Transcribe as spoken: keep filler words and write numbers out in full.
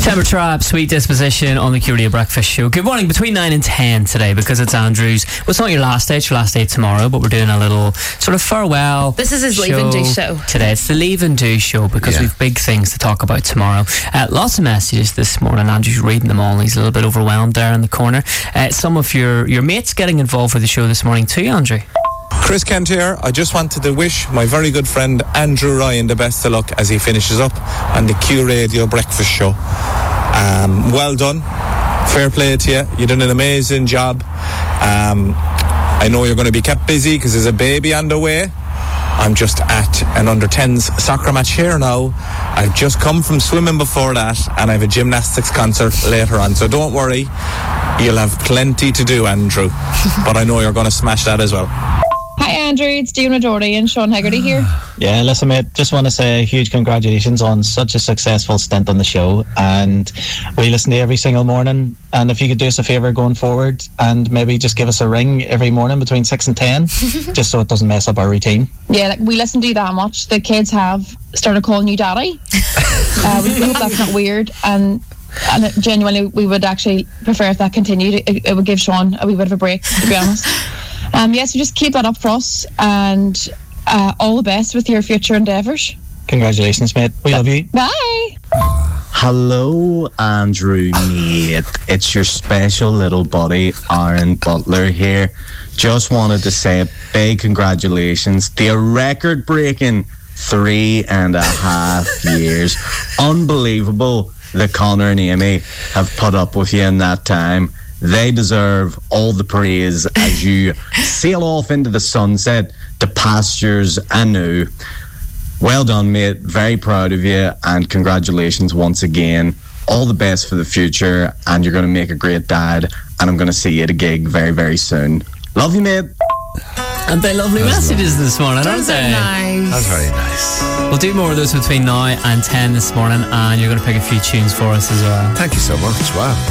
Temper Trap, Sweet Disposition on the Q Radio Breakfast Show. Good morning. Between nine and ten today, because it's Andrew's. Well, it's not your last day, it's your last day tomorrow, but we're doing a little sort of farewell. This is his Leave and Do show. Today, it's the Leave and Do show because Yeah. we've big things to talk about tomorrow. Uh, lots of messages this morning. Andrew's reading them all and he's a little bit overwhelmed there in the corner. Uh, some of your, your mates getting involved with the show this morning too, Andrew. Chris Kent here. I just wanted to wish my very good friend Andrew Ryan the best of luck as he finishes up on the Q Radio Breakfast Show. Um, well done. Fair play to you. You did an amazing job. Um, I know you're going to be kept busy because there's a baby on the way. I'm just at an under tens soccer match here now. I've just come from swimming before that, and I have a gymnastics concert later on. So don't worry, you'll have plenty to do, Andrew. But I know you're going to smash that as well. Hi Andrew, it's Diona Doherty and Sean Hegarty here. Yeah, listen mate, just want to say huge congratulations on such a successful stint on the show, and we listen to you every single morning, and if you could do us a favour going forward and maybe just give us a ring every morning between six and ten just so it doesn't mess up our routine. Yeah, like, we listen to you that much. The kids have started calling you daddy. uh, we, we hope that's not weird, and and it, genuinely we would actually prefer if that continued. It, it would give Sean a wee bit of a break, to be honest. Um, yes, yeah, so just keep that up for us, and uh, all the best with your future endeavours. Congratulations, mate. We love you. Bye. Hello, Andrew, mate. It's your special little buddy, Aaron Butler here. Just wanted to say a big congratulations. The record-breaking three and a half years. Unbelievable that Connor and Amy have put up with you in that time. They deserve all the praise as you sail off into the sunset to pastures anew. Well done, mate. Very proud of you, and congratulations once again. All the best for the future, and you're going to make a great dad, and I'm going to see you at a gig very, very soon. Love you, mate. And they lovely That's messages lovely. This morning, aren't Those are they? nice. That's very nice. We'll do more of those between now and ten this morning, and you're going to pick a few tunes for us as well. Thank you so much. Wow.